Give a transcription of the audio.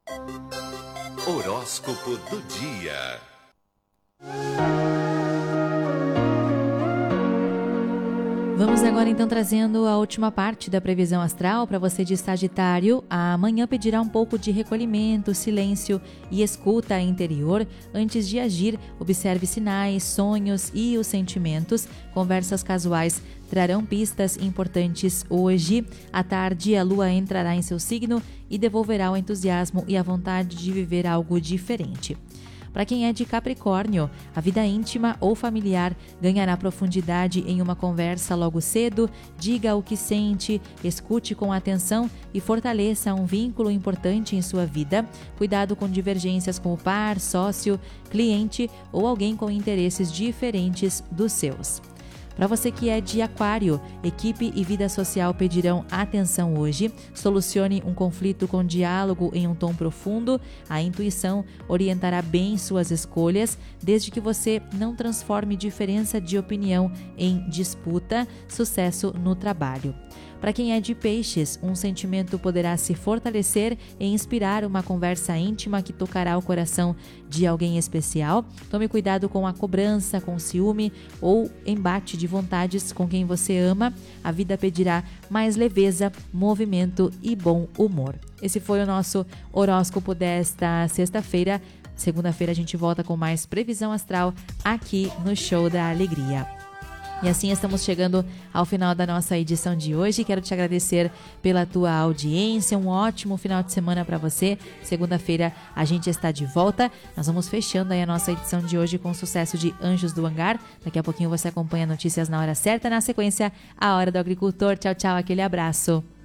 Horóscopo do dia. Vamos agora então trazendo a última parte da previsão astral para você de Sagitário. Amanhã pedirá um pouco de recolhimento, silêncio e escuta interior. Antes de agir, observe sinais, sonhos e os sentimentos. Conversas casuais trarão pistas importantes hoje. À tarde, a lua entrará em seu signo e devolverá o entusiasmo e a vontade de viver algo diferente. Para quem é de Capricórnio, a vida íntima ou familiar ganhará profundidade em uma conversa logo cedo. Diga o que sente, escute com atenção e fortaleça um vínculo importante em sua vida. Cuidado com divergências com o par, sócio, cliente ou alguém com interesses diferentes dos seus. Para você que é de Aquário, equipe e vida social pedirão atenção hoje. Solucione um conflito com diálogo em um tom profundo. A intuição orientará bem suas escolhas, desde que você não transforme diferença de opinião em disputa. Sucesso no trabalho. Para quem é de Peixes, um sentimento poderá se fortalecer e inspirar uma conversa íntima que tocará o coração de alguém especial. Tome cuidado com a cobrança, com ciúme ou embate de vontades com quem você ama. A vida pedirá mais leveza, movimento e bom humor. Esse foi o nosso horóscopo desta sexta-feira. Segunda-feira a gente volta com mais previsão astral aqui no Show da Alegria. E assim estamos chegando ao final da nossa edição de hoje. Quero te agradecer pela tua audiência. Um ótimo final de semana para você. Segunda-feira a gente está de volta. Nós vamos fechando aí a nossa edição de hoje com o sucesso de Anjos do Hangar. Daqui a pouquinho você acompanha notícias na hora certa. Na sequência, a Hora do Agricultor. Tchau, tchau. Aquele abraço.